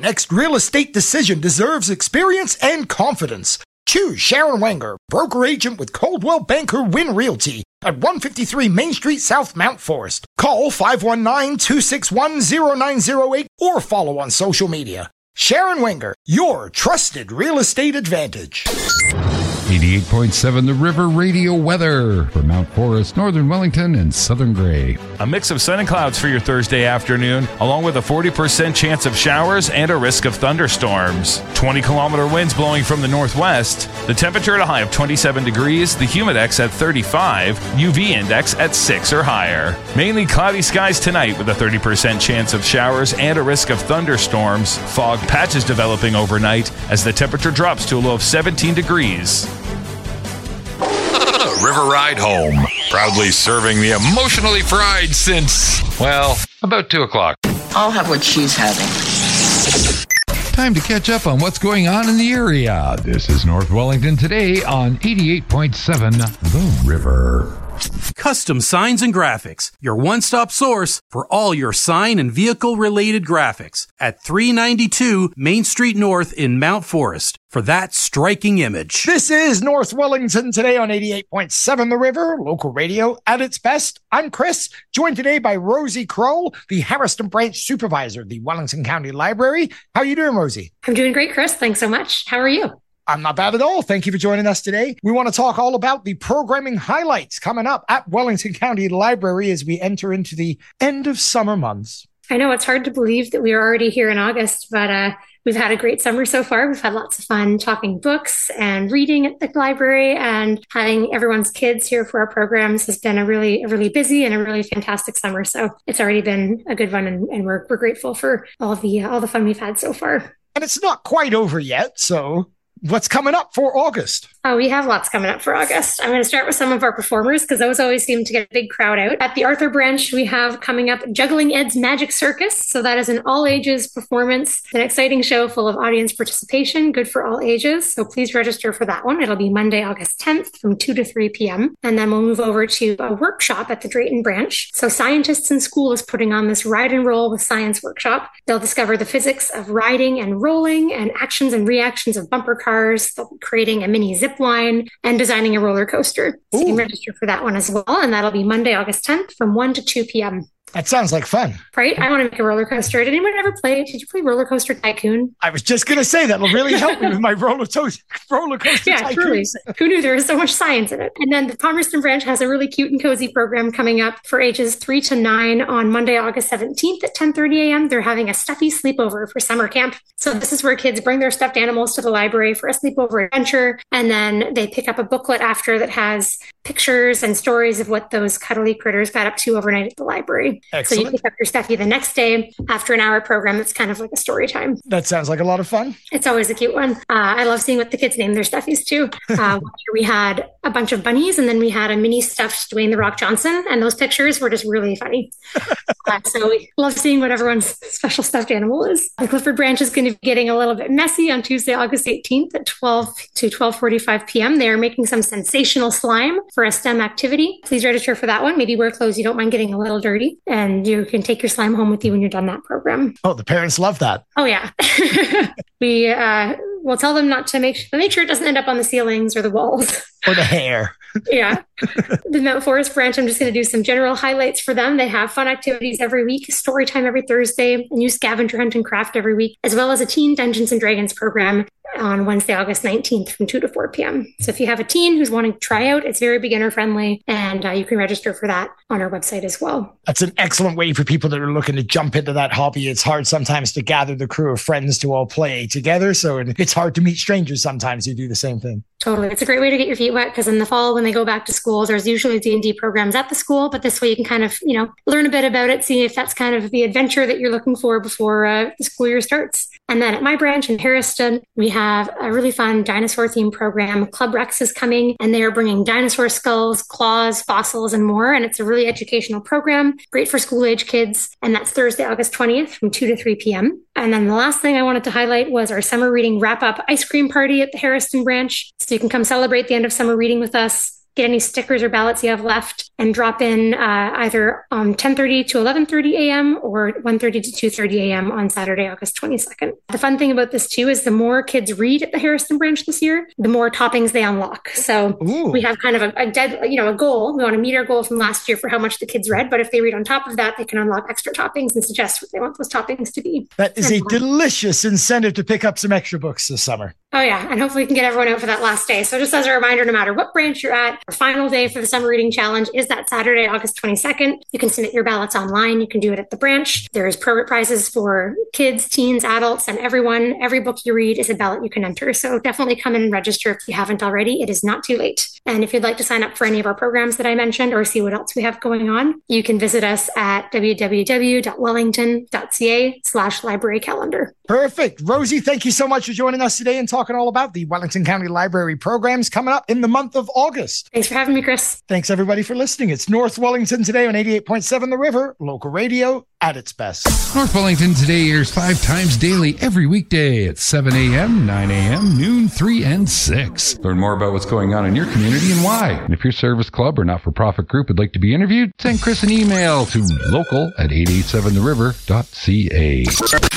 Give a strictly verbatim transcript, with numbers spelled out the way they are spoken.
next real estate decision deserves experience and confidence. Choose Sharon Wenger, broker agent with Coldwell Banker Win Realty at one fifty-three Main Street South, Mount Forest. Call five one nine, two six one, zero nine zero eight or follow on social media. Sharon Wenger, your trusted real estate advantage. eighty-eight point seven The River Radio weather for Mount Forest, Northern Wellington, and Southern Gray. A mix of sun and clouds for your Thursday afternoon, along with a forty percent chance of showers and a risk of thunderstorms. twenty kilometer winds blowing from the northwest. The temperature at a high of twenty-seven degrees, the humidex at thirty-five, U V index at six or higher. Mainly cloudy skies tonight with a thirty percent chance of showers and a risk of thunderstorms. Fog patches developing overnight as the temperature drops to a low of seventeen degrees. River Ride Home. Proudly serving the emotionally fried since, well, about two o'clock. I'll have what she's having. Time to catch up on what's going on in the area. This is North Wellington today on eighty-eight point seven The River. Custom Signs and Graphics, your one-stop source for all your sign and vehicle-related graphics at three ninety-two Main Street North in Mount Forest for that striking image. This is North Wellington today on eighty-eight point seven The River, local radio at its best. I'm Chris, joined today by Rosie Kroll, the Harriston Branch Supervisor of the Wellington County Library. How are you doing, Rosie? I'm doing great, Chris. Thanks so much. How are you? I'm not bad at all. Thank you for joining us today. We want to talk all about the programming highlights coming up at Wellington County Library as we enter into the end of summer months. I know it's hard to believe that we are already here in August, but uh, we've had a great summer so far. We've had lots of fun talking books and reading at the library, and having everyone's kids here for our programs has been a really, a really busy and a really fantastic summer. So it's already been a good one, and, and we're we're grateful for all the uh, all the fun we've had so far. And it's not quite over yet, so what's coming up for August? Oh, we have lots coming up for August. I'm going to start with some of our performers because those always seem to get a big crowd out. At the Arthur Branch, we have coming up Juggling Ed's Magic Circus. So that is an all-ages performance, an exciting show full of audience participation, good for all ages. So please register for that one. It'll be Monday, August tenth from two to three p.m. And then we'll move over to a workshop at the Drayton Branch. So Scientists in School is putting on this Ride and Roll with Science workshop. They'll discover the physics of riding and rolling and actions and reactions of bumper cars. They'll be creating a mini zip line and designing a roller coaster. So you can register for that one as well. And that'll be Monday, August tenth from one to two p.m. That sounds like fun. Right? I want to make a roller coaster. Did anyone ever play? Did you play Roller Coaster Tycoon? I was just going to say that'll really help me with my roller, to- roller coaster yeah, tycoon. Truly. Who knew there was so much science in it? And then the Palmerston Branch has a really cute and cozy program coming up for ages three to nine on Monday, August seventeenth at ten thirty a.m. They're having a stuffy sleepover for summer camp. So this is where kids bring their stuffed animals to the library for a sleepover adventure. And then they pick up a booklet after that has pictures and stories of what those cuddly critters got up to overnight at the library. Excellent. So you pick up your stuffy the next day after an hour program. It's kind of like a story time. That sounds like a lot of fun. It's always a cute one. Uh, I love seeing what the kids name their stuffies too. Uh, we had a bunch of bunnies, and then we had a mini stuffed Dwayne The Rock Johnson, and those pictures were just really funny. uh, so we love seeing what everyone's special stuffed animal is. The Clifford Branch is going to be getting a little bit messy on Tuesday, August eighteenth at twelve to twelve forty-five p.m. They are making some sensational slime for a STEM activity. Please register for that one. Maybe wear clothes you don't mind getting a little dirty, and you can take your slime home with you when you're done that program. Oh, the parents love that. Oh, yeah. we uh, will tell them not to make, make sure it doesn't end up on the ceilings or the walls. Or the hair. Yeah. The Mount Forest Branch, I'm just going to do some general highlights for them. They have fun activities every week, story time every Thursday, a new scavenger hunt and craft every week, as well as a teen Dungeons and Dragons program on Wednesday, August nineteenth from two to four p.m. So if you have a teen who's wanting to try out, it's very beginner friendly, and uh, you can register for that on our website as well. That's an excellent way for people that are looking to jump into that hobby. It's hard sometimes to gather the crew of friends to all play together. So it's hard to meet strangers sometimes who do the same thing. Totally. It's a great way to get your feet wet because in the fall, when they go back to school, there's usually D and D programs at the school, but this way you can kind of, you know, learn a bit about it, see if that's kind of the adventure that you're looking for before uh, the school year starts. And then at my branch in Harriston, we have a really fun dinosaur themed program. Club Rex is coming, and they are bringing dinosaur skulls, claws, fossils, and more. And it's a really educational program, great for school age kids. And that's Thursday, August twentieth from two to three p.m. And then the last thing I wanted to highlight was our summer reading wrap up ice cream party at the Harriston branch. So you can come celebrate the end of summer reading with us. get any stickers or ballots you have left, and drop in uh, either um, ten thirty to eleven thirty a.m. or one thirty to two thirty a.m. on Saturday, August twenty-second. The fun thing about this too is the more kids read at the Harrison branch this year, the more toppings they unlock. So Ooh. we have kind of a, a dead, you know, a goal. We want to meet our goal from last year for how much the kids read, but if they read on top of that, they can unlock extra toppings and suggest what they want those toppings to be. That is a delicious incentive to pick up some extra books this summer. Oh yeah, and hopefully we can get everyone out for that last day. So just as a reminder, no matter what branch you're at, our final day for the Summer Reading Challenge is that Saturday, August twenty-second. You can submit your ballots online. You can do it at the branch. There's pro prizes for kids, teens, adults, and everyone. Every book you read is a ballot you can enter. So definitely come in and register if you haven't already. It is not too late. And if you'd like to sign up for any of our programs that I mentioned or see what else we have going on, you can visit us at w w w dot wellington dot c a slash library calendar. Perfect. Rosie, thank you so much for joining us today and talking all about the Wellington County Library programs coming up in the month of August. Thanks for having me, Chris. Thanks, everybody, for listening. It's North Wellington Today on eighty-eight point seven The River, local radio at its best. North Wellington Today airs five times daily every weekday at seven a.m., nine a.m., noon, three, and six. Learn more about what's going on in your community and why. And if your service club or not-for-profit group would like to be interviewed, send Chris an email to local at eight eight seven the river dot c a.